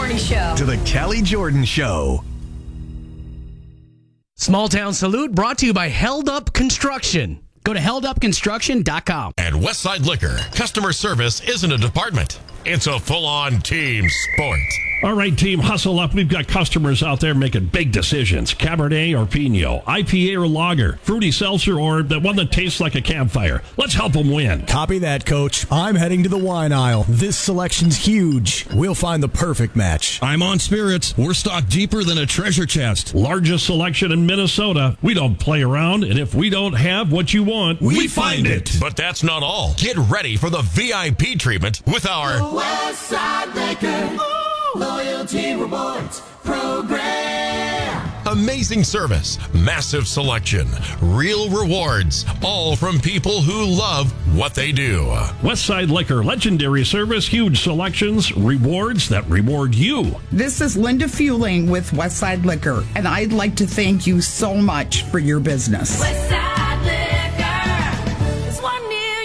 Morning Show. To the Kelly Jordan Show. Small Town Salute brought to you by Held Up Construction. Go to heldupconstruction.com. At Westside Liquor, customer service isn't a department. It's a full-on team sport. All right, team, hustle up. We've got customers out there making big decisions. Cabernet or Pinot, IPA or lager, fruity seltzer or the one that tastes like a campfire. Let's help them win. Copy that, Coach. I'm heading to the wine aisle. This selection's huge. We'll find the perfect match. I'm on spirits. We're stocked deeper than a treasure chest. Largest selection in Minnesota. We don't play around, and if we don't have what you want, we find it. But that's not all. Get ready for the VIP treatment with our Westside Liquor Loyalty Rewards Program. amazing service, massive selection, real rewards, all from people who love what they do. Westside Liquor, legendary service, huge selections, rewards that reward you. This is Linda Fueling with Westside Liquor, and I'd like to thank you so much for your business. Westside Liquor is one near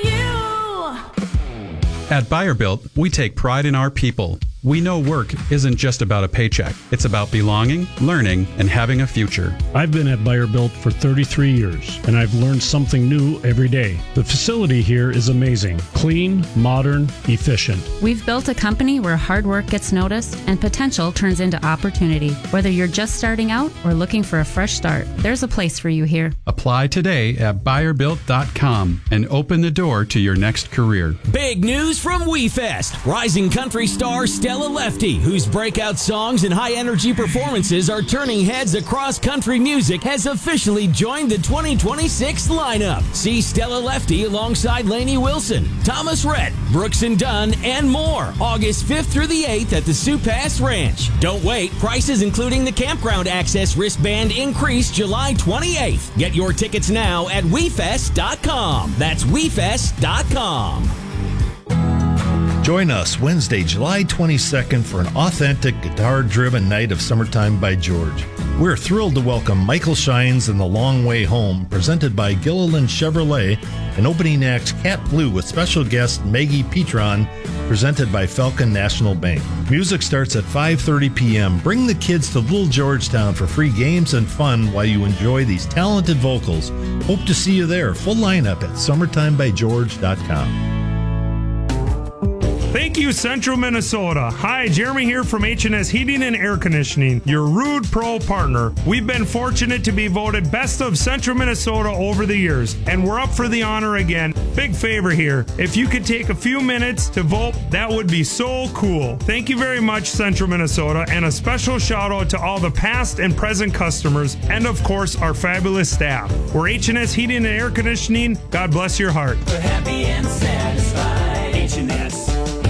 you. At Buyer Built, we take pride in our people. We know work isn't just about a paycheck. It's about belonging, learning, and having a future. I've been at Buyer Built for 33 years, and I've learned something new every day. The facility here is amazing. Clean, modern, efficient. We've built a company where hard work gets noticed and potential turns into opportunity. Whether you're just starting out or looking for a fresh start, there's a place for you here. Apply today at buyerbuilt.com and open the door to your next career. Big news from WeFest. Rising country star Stella Lefty, whose breakout songs and high-energy performances are turning heads across country music, has officially joined the 2026 lineup. See Stella Lefty alongside Lainey Wilson, Thomas Rhett, Brooks and Dunn, and more. August 5th through the 8th at the Sioux Pass Ranch. Don't wait. Prices including the campground access wristband increase July 28th. Get your tickets now at WeFest.com. That's WeFest.com. Join us Wednesday, July 22nd for an authentic guitar-driven night of Summertime by George. We're thrilled to welcome Michael Shines and The Long Way Home, presented by Gilliland Chevrolet, and opening act Cat Blue with special guest Maggie Petron, presented by Falcon National Bank. Music starts at 5:30 p.m. Bring the kids to Little Georgetown for free games and fun while you enjoy these talented vocals. Hope to see you there. Full lineup at summertimebygeorge.com. Thank you, Central Minnesota. Hi, Jeremy here from H&S Heating and Air Conditioning, your Rude Pro partner. We've been fortunate to be voted Best of Central Minnesota over the years, and we're up for the honor again. Big favor here. If you could take a few minutes to vote, that would be so cool. Thank you very much, Central Minnesota, and a special shout out to all the past and present customers, and of course, our fabulous staff. We're H&S Heating and Air Conditioning. God bless your heart. We're happy and satisfied. H&S.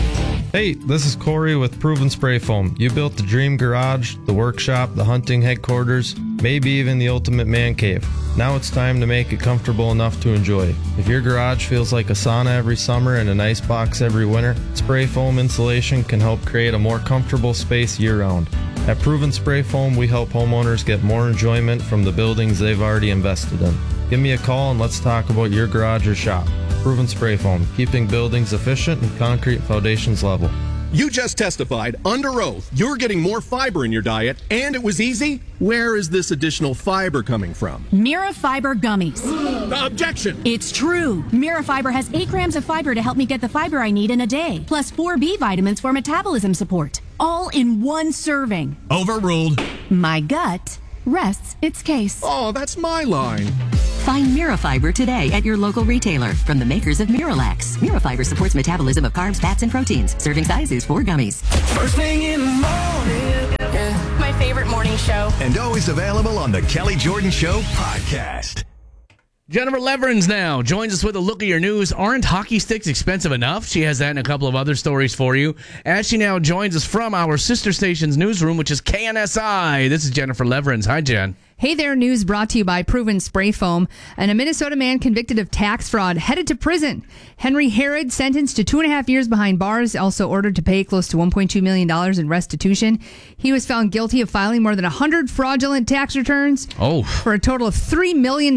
Hey, this is Corey with Proven Spray Foam. You built the dream garage, the workshop, the hunting headquarters, maybe even the ultimate man cave. Now it's time to make it comfortable enough to enjoy. If your garage feels like a sauna every summer and an ice box every winter, Spray Foam insulation can help create a more comfortable space year-round. At Proven Spray Foam, we help homeowners get more enjoyment from the buildings they've already invested in. Give me a call and let's talk about your garage or shop. Proven Spray Foam, keeping buildings efficient and concrete foundations level. You just testified under oath you're getting more fiber in your diet, and it was easy? Where is this additional fiber coming from? Mira Fiber Gummies. Objection! It's true. Mira Fiber has 8 grams of fiber to help me get the fiber I need in a day, plus 4 B vitamins for metabolism support. All in one serving. Overruled. My gut rests its case. Oh, that's my line. Find Mirafiber today at your local retailer from the makers of Miralax. Mirafiber supports metabolism of carbs, fats, and proteins. Serving size is 4 gummies. First thing in the morning. Yeah. My favorite morning show. And always available on the Kelly Jordan Show podcast. Jennifer Leverins now joins us with a look at your news. Aren't hockey sticks expensive enough? She has that and a couple of other stories for you. As she now joins us from our sister station's newsroom, which is KNSI. This is Jennifer Leverins. Hi, Jen. Hey there, news brought to you by Proven Spray Foam. And a Minnesota man convicted of tax fraud headed to prison. Henry Herod sentenced to 2.5 years behind bars, also ordered to pay close to $1.2 million in restitution. He was found guilty of filing more than 100 fraudulent tax returns for a total of $3 million in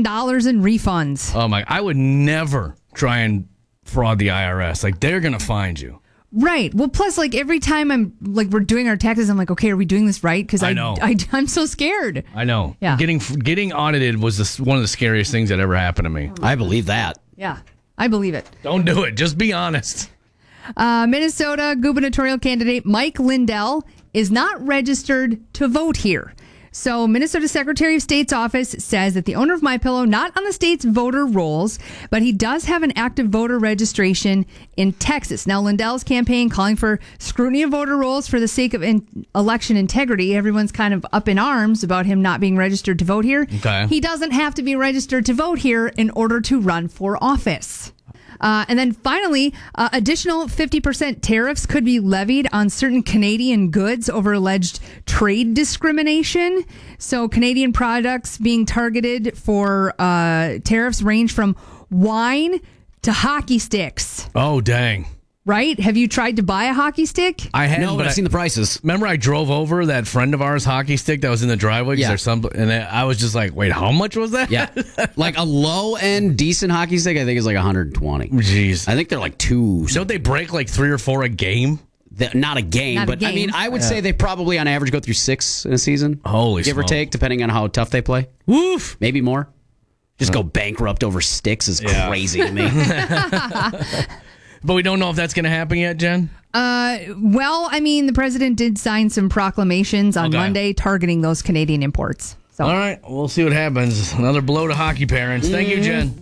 refunds. Oh, my. I would never try and fraud the IRS. Like, they're going to find you. Right. Well, plus, like, every time we're doing our taxes, I'm like, okay, are we doing this right? Because I know. I'm so scared. I know. Yeah. Getting audited was one of the scariest things that ever happened to me. I believe that. Yeah, I believe it. Don't do it. Just be honest. Minnesota gubernatorial candidate Mike Lindell is not registered to vote here. So Minnesota Secretary of State's office says that the owner of MyPillow not on the state's voter rolls, but he does have an active voter registration in Texas. Now, Lindell's campaign calling for scrutiny of voter rolls for the sake of election integrity. Everyone's kind of up in arms about him not being registered to vote here. Okay. He doesn't have to be registered to vote here in order to run for office. And then finally, additional 50% tariffs could be levied on certain Canadian goods over alleged trade discrimination. So Canadian products being targeted for tariffs range from wine to hockey sticks. Oh, dang. Right? Have you tried to buy a hockey stick? I hadn't, No, but I've seen the prices. Remember, I drove over that friend of ours hockey stick that was in the driveway. Yeah. And I was just like, "Wait, how much was that?" Yeah. Like a low end decent hockey stick, I think is like 120. Jeez. I think they're like two. Don't they break like 3 or 4 a game? Not a game, Not a but I game. mean, I would say they probably on average go through 6 in a season. Holy give smoke. or take, depending on how tough they play. Woof. Maybe more. Just go bankrupt over sticks is crazy to me. But we don't know if that's going to happen yet, Jen. Well, I mean, the president did sign some proclamations on Okay. Monday targeting those Canadian imports. So. All right, we'll see what happens. Another blow to hockey parents. Thank you, Jen.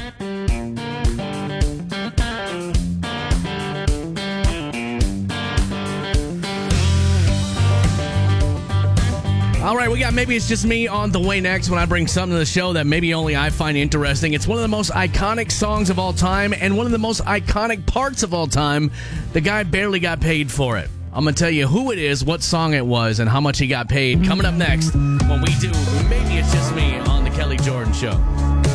All right, we got Maybe It's Just Me on the way next when I bring something to the show that maybe only I find interesting. It's one of the most iconic songs of all time and one of the most iconic parts of all time. The guy barely got paid for it. I'm going to tell you who it is, what song it was, and how much he got paid coming up next when we do Maybe It's Just Me on the Kelly Jordan Show.